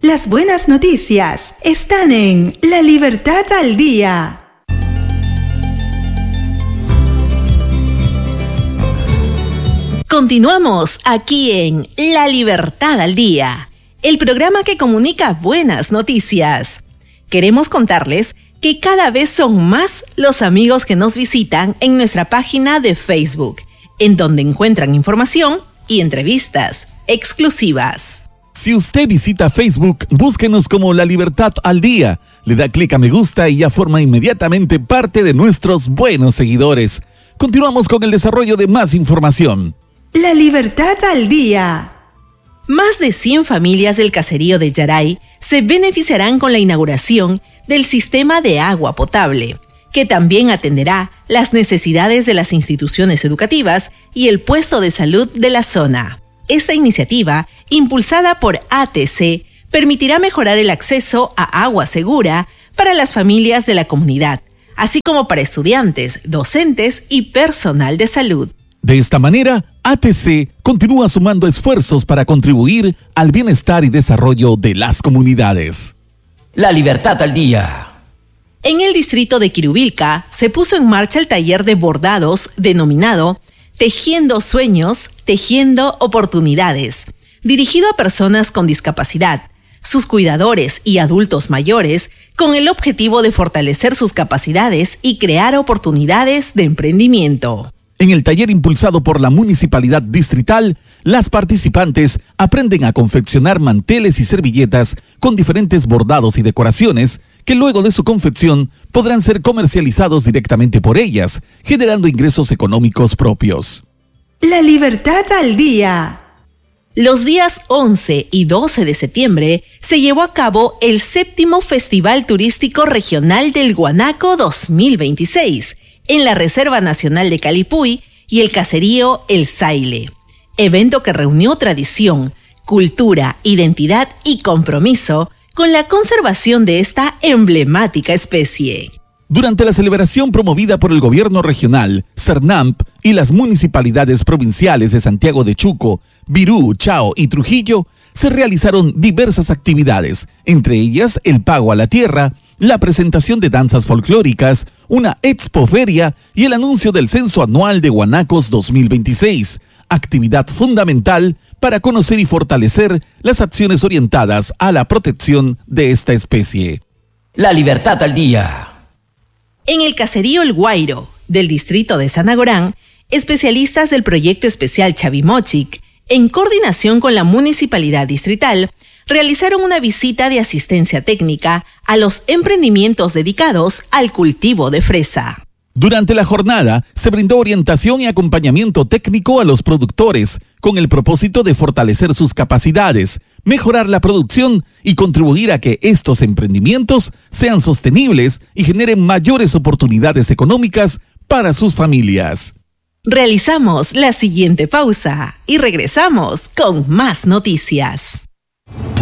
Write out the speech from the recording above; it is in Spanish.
Las buenas noticias están en La Libertad al Día. Continuamos aquí en La Libertad al Día, el programa que comunica buenas noticias. Queremos contarles que cada vez son más los amigos que nos visitan en nuestra página de Facebook, en donde encuentran información y entrevistas exclusivas. Si usted visita Facebook, búsquenos como La Libertad al Día, le da clic a me gusta y ya forma inmediatamente parte de nuestros buenos seguidores. Continuamos con el desarrollo de más información. La Libertad al Día. Más de 100 familias del caserío de Yaray se beneficiarán con la inauguración del sistema de agua potable, que también atenderá las necesidades de las instituciones educativas y el puesto de salud de la zona. Esta iniciativa, impulsada por ATC, permitirá mejorar el acceso a agua segura para las familias de la comunidad, así como para estudiantes, docentes y personal de salud. De esta manera, ATC continúa sumando esfuerzos para contribuir al bienestar y desarrollo de las comunidades. La Libertad al Día. En el distrito de Quirubilca se puso en marcha el taller de bordados denominado Tejiendo Sueños, Tejiendo Oportunidades, dirigido a personas con discapacidad, sus cuidadores y adultos mayores, con el objetivo de fortalecer sus capacidades y crear oportunidades de emprendimiento. En el taller impulsado por la Municipalidad Distrital, las participantes aprenden a confeccionar manteles y servilletas con diferentes bordados y decoraciones que luego de su confección podrán ser comercializados directamente por ellas, generando ingresos económicos propios. La Libertad al Día. Los días 11 y 12 de septiembre se llevó a cabo el 7º Festival Turístico Regional del Guanaco 2026, en la Reserva Nacional de Calipuy y el caserío El Saile. Evento que reunió tradición, cultura, identidad y compromiso con la conservación de esta emblemática especie. Durante la celebración promovida por el gobierno regional, CERNAMP y las municipalidades provinciales de Santiago de Chuco, Virú, Chao y Trujillo, se realizaron diversas actividades, entre ellas el pago a la tierra, la presentación de danzas folclóricas, una expoferia y el anuncio del Censo Anual de Guanacos 2026, actividad fundamental para conocer y fortalecer las acciones orientadas a la protección de esta especie. La Libertad al Día. En el caserío El Guairo, del distrito de Sanagorán, especialistas del proyecto especial Chavimochic, en coordinación con la Municipalidad Distrital, realizaron una visita de asistencia técnica a los emprendimientos dedicados al cultivo de fresa. Durante la jornada, se brindó orientación y acompañamiento técnico a los productores, con el propósito de fortalecer sus capacidades, mejorar la producción y contribuir a que estos emprendimientos sean sostenibles y generen mayores oportunidades económicas para sus familias. Realizamos la siguiente pausa y regresamos con más noticias.